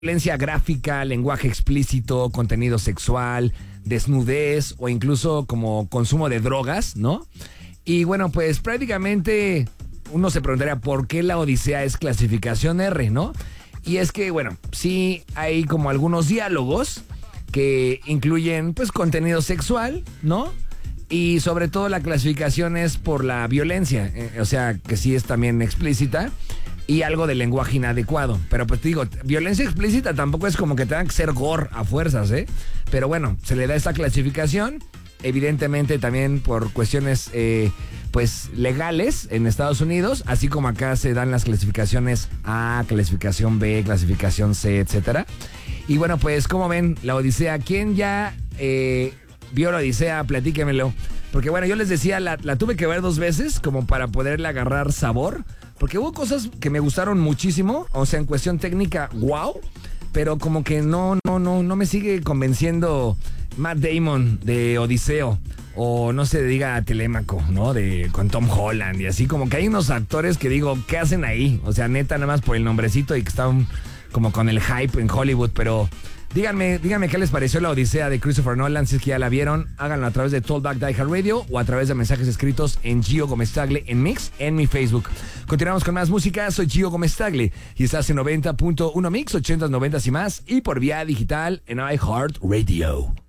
violencia gráfica, lenguaje explícito, contenido sexual, desnudez o incluso como consumo de drogas, ¿no? Y bueno, pues prácticamente uno se preguntaría por qué la Odisea es clasificación R, ¿no? Y es que, bueno, sí hay como algunos diálogos que incluyen pues contenido sexual, ¿no? Y sobre todo la clasificación es por la violencia, o sea, que sí es también explícita y algo de lenguaje inadecuado. Pero pues te digo, violencia explícita tampoco es como que tenga que ser gore a fuerzas, ¿eh? Pero bueno, se le da esta clasificación, evidentemente también por cuestiones pues legales en Estados Unidos, así como acá se dan las clasificaciones A, clasificación B, clasificación C, etcétera. Y bueno, pues como ven, la Odisea, ¿quién ya vio la Odisea? Platíquemelo. Porque bueno, yo les decía, la tuve que ver 2 veces como para poderle agarrar sabor. Porque hubo cosas que me gustaron muchísimo. O sea, en cuestión técnica, wow. Pero como que no me sigue convenciendo Matt Damon de Odiseo. O no se diga Telémaco, ¿no? Con Tom Holland y así. Como que hay unos actores que digo, ¿qué hacen ahí? O sea, neta, nada más por el nombrecito y que están como con el hype en Hollywood, pero díganme qué les pareció la Odisea de Christopher Nolan. Si es que ya la vieron, háganlo a través de Talkback Die Hard Radio o a través de mensajes escritos en Gio Gómez Tagle en Mix en mi Facebook. Continuamos con más música. Soy Gio Gómez Tagle y estás en 90.1 Mix, 80s, 90s y más, y por vía digital en iHeart Radio.